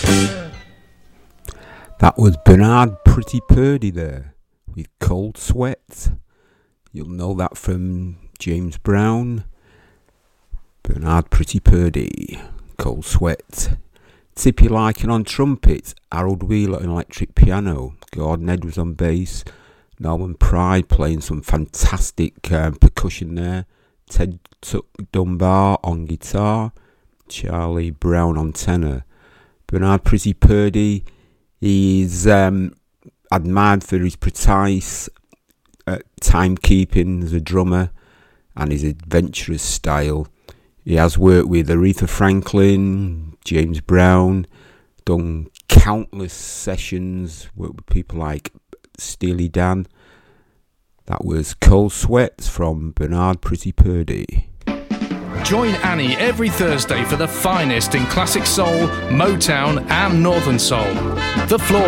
That was Bernard Pretty Purdy there with Cold Sweat. You'll know that from James Brown. Bernard Pretty Purdy, Cold Sweat. Tippy Lycan on trumpet, Harold Wheeler on electric piano, Gordon Edwards on bass, Norman Pride playing some fantastic percussion there, Ted Dunbar on guitar, Charlie Brown on tenor. Bernard Pretty Purdy is admired for his precise timekeeping as a drummer and his adventurous style. He has worked with Aretha Franklin, James Brown, done countless sessions, worked with people like Steely Dan. That was Cold Sweats from Bernard Pretty Purdy. Join Annie every Thursday for the finest in classic soul, Motown and Northern Soul. The Floor